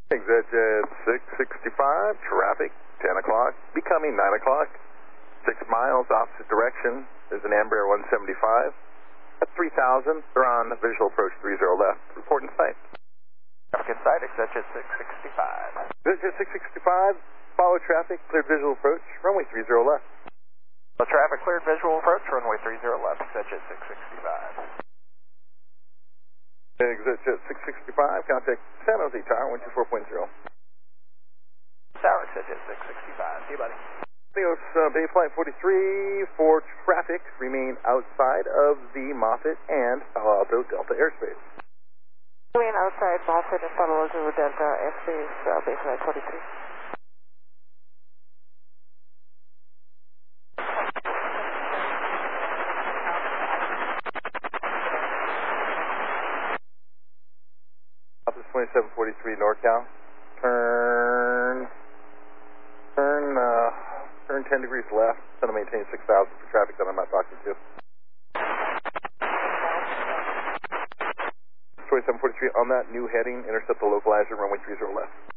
Exit at 665, traffic, 10 o'clock, becoming 9 o'clock, 6 miles opposite direction. There's an Embraer 175. At 3,000, they're on visual approach 30 left. Report in sight. Traffic in sight, exit at 665. Exit 665, follow traffic, cleared visual approach, runway 30 left. The traffic cleared visual approach, runway 30 left, exit at 665. Exit at 665, contact San Jose Tower, 124.0. Tower, exit at 665. See you, buddy. Leos Bay Flight 43 for traffic, remain outside of the Moffett and Palo Alto Delta airspace. Remain outside Moffett and Palo Alto Delta airspace, Bay Flight 43. Office 2743 NorCal. Turn 10 degrees left. Going to maintain 6,000 for traffic that I'm not talking to. 2743 on that new heading. Intercept the localizer, runway 30 left.